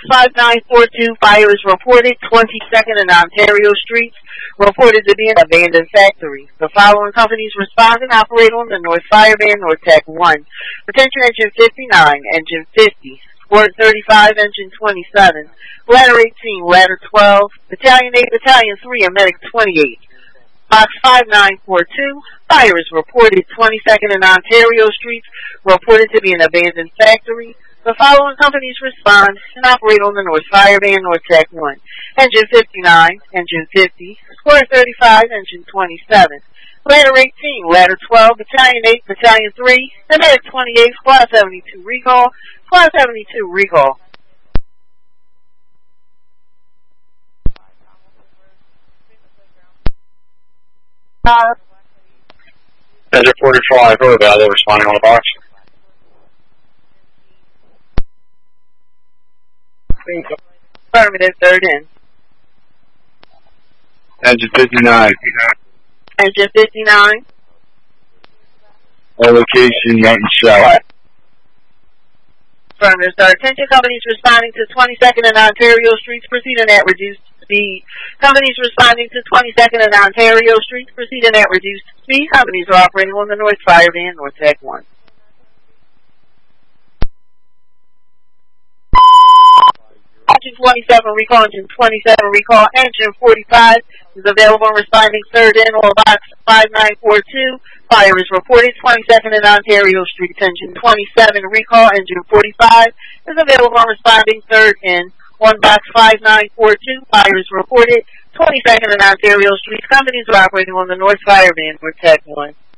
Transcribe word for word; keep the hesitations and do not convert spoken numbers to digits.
five nine four two, fire is reported. twenty-second and Ontario Streets, reported to be an abandoned factory. The following companies respond and operate on the North Fire Band, North Tech one. Attention Engine fifty-nine, Engine fifty, Squirt thirty-five, Engine twenty-seven, Ladder eighteen, Ladder twelve, Battalion eight, Battalion three, and Medic twenty-eight. Box five nine four two, fire is reported. twenty-second and Ontario Streets, reported to be an abandoned factory. The following companies respond and operate on the North Fire Band, North Tech one. Engine fifty-nine, Engine fifty, Squirt thirty-five, Engine twenty-seven, Ladder eighteen, Ladder twelve, Battalion eight, Battalion three, and Medic twenty-eight, Squad seventy-two recall, Squad seventy-two recall. Uh, As reported for live or Valley, responding on the box. Affirmative, third in. Engine fifty-nine. Engine fifty-nine. Our location, Mountain South. Affirmative, sir. Attention companies responding to twenty-second and Ontario Streets, proceeding at reduced speed. Companies responding to twenty-second and Ontario Streets, proceeding at reduced speed. Companies are operating on the North Fire Band, North Tech one. Engine twenty-seven recall, Engine twenty-seven recall, Engine forty-five is available and responding third in or box five nine four two. Fire is reported. twenty-second and Ontario Street, Engine twenty-seven recall, Engine forty-five is available and responding third in. One box five nine four two, fire is reported. twenty-second and Ontario Street, companies are operating on the North Fire Band, North Tech one.